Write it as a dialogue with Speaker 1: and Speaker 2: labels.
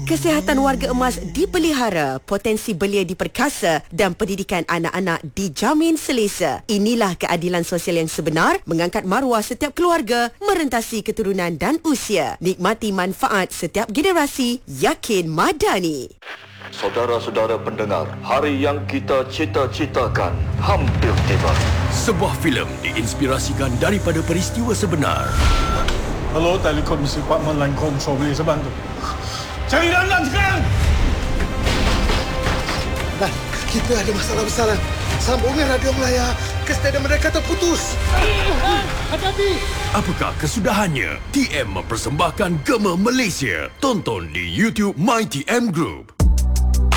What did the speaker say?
Speaker 1: Kesihatan warga emas dipelihara, potensi belia diperkasa dan pendidikan anak-anak dijamin selesa. Inilah keadilan sosial yang sebenar, mengangkat maruah setiap keluarga, merentasi keturunan dan usia. Nikmati manfaat setiap generasi, yakin Madani.
Speaker 2: Saudara-saudara pendengar, hari yang kita cita-citakan hampir tiba.
Speaker 3: Sebuah filem diinspirasikan daripada peristiwa sebenar.
Speaker 4: Hello, Telekomisi Department Line Control, boleh saya bantu? Cari Lanlan sekarang!
Speaker 5: Dan kita ada masalah besar. Sambungan radio Melaya ke stadium mereka terputus.
Speaker 4: Hati-hati!
Speaker 3: Apakah kesudahannya? TM mempersembahkan Gema Malaysia. Tonton di YouTube My TM Group.